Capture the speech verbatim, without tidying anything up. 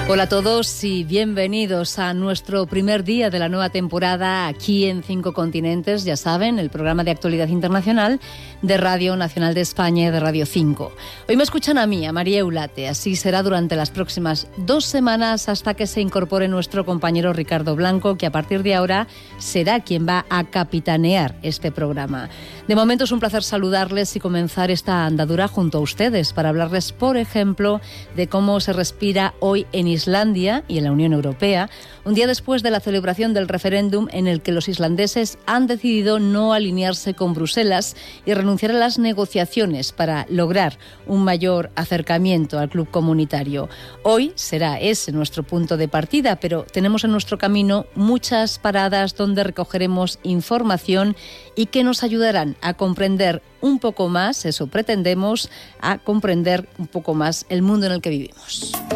Hola a todos y bienvenidos a nuestro primer día de la nueva temporada aquí en Cinco Continentes, ya saben, el programa de actualidad internacional de Radio Nacional de España y de Radio cinco. Hoy me escuchan a mí, a María Eulate, así será durante las próximas dos semanas hasta que se incorpore nuestro compañero Ricardo Blanco, que a partir de ahora será quien va a capitanear este programa. De momento es un placer saludarles y comenzar esta andadura junto a ustedes para hablarles, por ejemplo, de cómo se respira hoy en Islandia y en la Unión Europea, un día después de la celebración del referéndum en el que los islandeses han decidido no alinearse con Bruselas y renunciar a las negociaciones para lograr un mayor acercamiento al club comunitario. Hoy será ese nuestro punto de partida, pero tenemos en nuestro camino muchas paradas donde recogeremos información y que nos ayudarán a comprender un poco más, eso pretendemos, a comprender un poco más el mundo en el que vivimos.